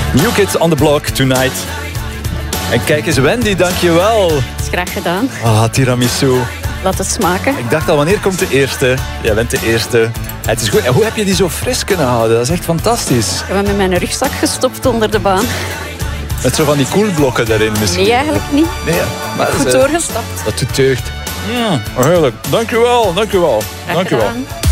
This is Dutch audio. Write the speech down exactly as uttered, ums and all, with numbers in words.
New Kids on the Block tonight. En kijk eens, Wendy, dankjewel. Dat is graag gedaan. Ah, tiramisu. Laat het smaken. Ik dacht al, wanneer komt de eerste? Jij bent de eerste. Het is goed. En hoe heb je die zo fris kunnen houden? Dat is echt fantastisch. Ik heb hem in mijn rugzak gestopt onder de baan. Met zo van die koelblokken daarin misschien. Nee, eigenlijk niet. Nee, maar Goed dat, doorgestapt. dat doet deugd. Mm, heerlijk. Dankjewel, dankjewel. Graag Dankjewel. gedaan.